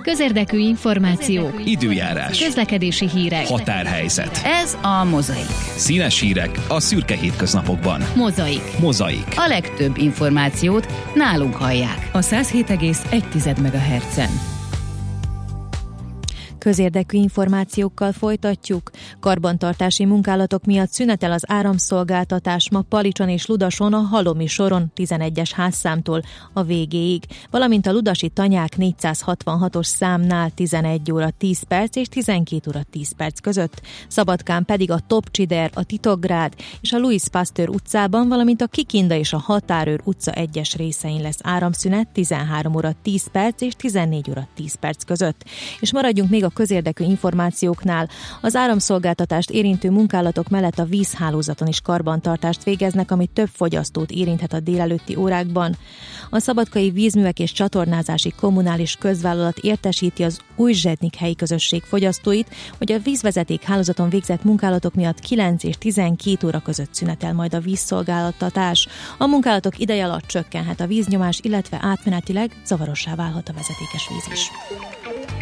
Közérdekű információk, időjárás, közlekedési hírek, határhelyzet. Ez a Mozaik. Színes hírek a szürke hétköznapokban. Mozaik. A legtöbb információt nálunk hallják. A 107,1 MHz-en. Közérdekű információkkal folytatjuk. Karbantartási munkálatok miatt szünetel az áramszolgáltatás ma Palicson és Ludason a Halomi soron 11-es házszámtól a végéig, valamint a ludasi Tanyák 466-os számnál 11 óra 10 perc és 12 óra 10 perc között, Szabadkán pedig a Topcsider, a Titokgrád és a Louis Pasteur utcában, valamint a Kikinda és a Határőr utca egyes részein lesz áramszünet 13 óra 10 perc és 14 óra 10 perc között. És maradjunk még a közérdekű információknál. Az áramszolgáltatást érintő munkálatok mellett a vízhálózaton is karbantartást végeznek, ami több fogyasztót érinthet a délelőtti órákban. A Szabadkai Vízművek és Csatornázási Kommunális Közvállalat értesíti az Újzsednik helyi közösség fogyasztóit, hogy a vízvezeték hálózaton végzett munkálatok miatt 9 és 12 óra között szünetel majd a vízszolgáltatás. A munkálatok ideje alatt csökkenhet a víznyomás, illetve átmenetileg zavarossá válhat a vezetékes víz is.